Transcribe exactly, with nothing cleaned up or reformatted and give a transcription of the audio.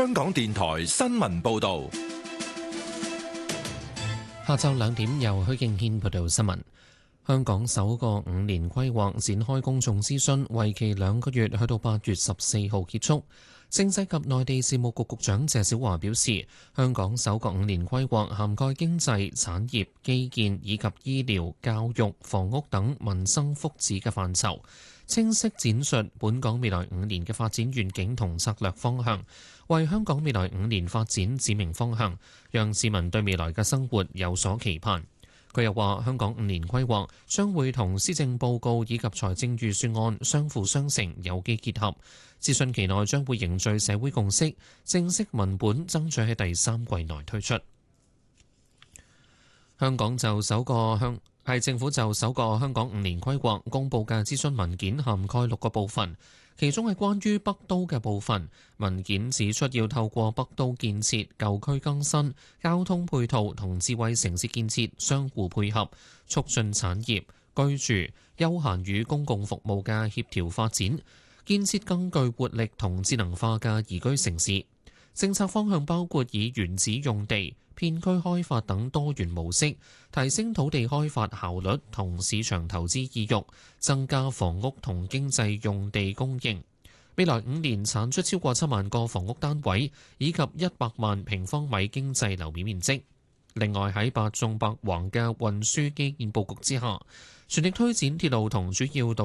香港電台新聞報道。 下晝兩點由許敬軒報道新聞。香港首個五年規劃展開公眾諮詢，為期兩個月，去到八月十四號結束。政制及內地事務局局長謝小華表示，香港首個五年規劃涵蓋經濟、產業、基建以及醫療、教育、房屋等民生福祉嘅範疇，清晰展述本港未來五年嘅發展願景同策略方向，為香港未來五年發展指明方向，讓市民對未來嘅生活有所期盼。佢又話：香港五年規劃將會同施政報告以及財政預算案相輔相成，有機結合。諮詢期內將會凝聚社會共識，正式文本爭取喺第三季內推出。香港就首個香係政府就首個香港五年規劃公佈嘅諮詢文件，涵蓋六個部分。其中係關於北都嘅部分，文件指出要透過北都建設、舊區更新、交通配套同智慧城市建設相互配合，促進產業、居住、休閒與公共服務嘅協調發展，建設更具活力同智能化嘅宜居城市。政策方向包括以原址用地、片區開發等多元模式，提升土地開發效率同市場投資意欲，增加房屋同經濟用地供應。未來五年產出超過七萬個房屋單位，以及一百萬平方米經濟樓面面積。另外喺百縱百橫嘅運輸基建佈局之下，全力推展鐵路同主要道